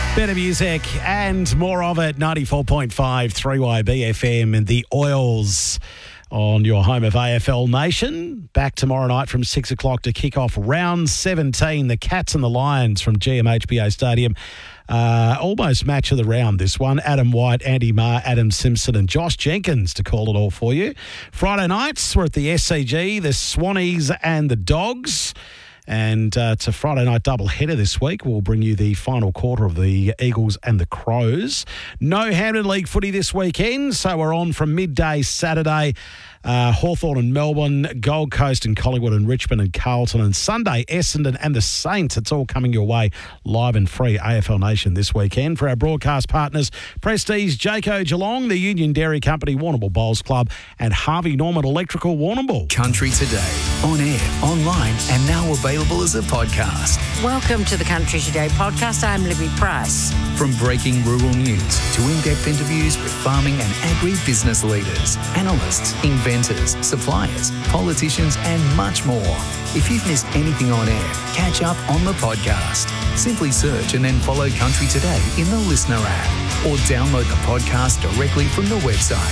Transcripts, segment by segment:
Better music and more of it. 94.5 3YB FM and the Oils on your home of AFL Nation. Back tomorrow night from 6 o'clock to kick off round 17. The Cats and the Lions from GMHBA Stadium. Almost match of the round, this one. Adam White, Andy Marr, Adam Simpson and Josh Jenkins to call it all for you. Friday nights, we're at the SCG, the Swannies and the Dogs. And it's a Friday night doubleheader this week. We'll bring you the final quarter of the Eagles and the Crows. No Hampden League footy this weekend, so we're on from midday Saturday. Hawthorn and Melbourne, Gold Coast and Collingwood and Richmond and Carlton, and Sunday Essendon and the Saints. It's all coming your way live and free, AFL Nation this weekend. For our broadcast partners, Prestige, Jayco Geelong, the Union Dairy Company, Warrnambool Bowls Club and Harvey Norman Electrical Warrnambool. Country Today, on air, online and now available as a podcast. Welcome to the Country Today podcast. I'm Libby Price. From breaking rural news to in-depth interviews with farming and agri-business leaders, analysts, inventors, suppliers, politicians and much more. If you've missed anything on air, catch up on the podcast. Simply search and then follow Country Today in the Listener app or download the podcast directly from the website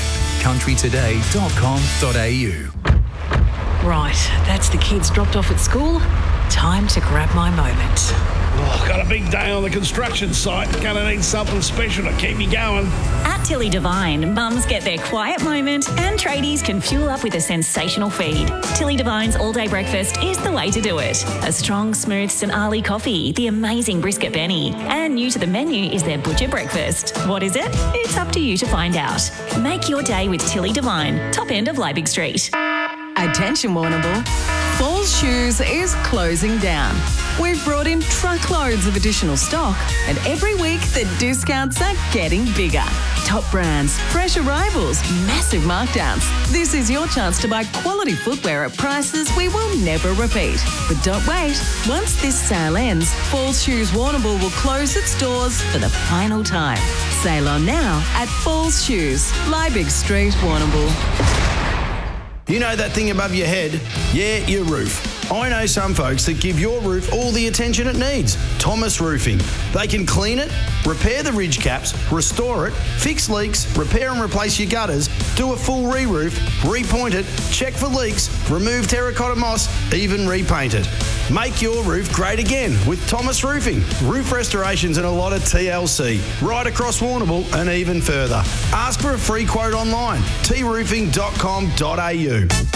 countrytoday.com.au. Right, that's the kids dropped off at school. Time to grab my moment. Oh, got a big day on the construction site. Gonna need something special to keep me going. At Tilly Devine, mums get their quiet moment and tradies can fuel up with a sensational feed. Tilly Devine's all-day breakfast is the way to do it. A strong, smooth St. Ali coffee, the amazing brisket Benny, and new to the menu is their butcher breakfast. What is it? It's up to you to find out. Make your day with Tilly Devine, top end of Liebig Street. Attention, Warrnambool. Falls Shoes is closing down. We've brought in truckloads of additional stock, and every week the discounts are getting bigger. Top brands, fresh arrivals, massive markdowns. This is your chance to buy quality footwear at prices we will never repeat. But don't wait. Once this sale ends, Falls Shoes Warrnambool will close its doors for the final time. Sail on now at Falls Shoes, Liebig Street, Warrnambool. You know that thing above your head? Yeah, your roof. I know some folks that give your roof all the attention it needs. Thomas Roofing. They can clean it, repair the ridge caps, restore it, fix leaks, repair and replace your gutters, do a full re-roof, repoint it, check for leaks, remove terracotta moss, even repaint it. Make your roof great again with Thomas Roofing. Roof restorations and a lot of TLC. Right across Warrnambool and even further. Ask for a free quote online. troofing.com.au.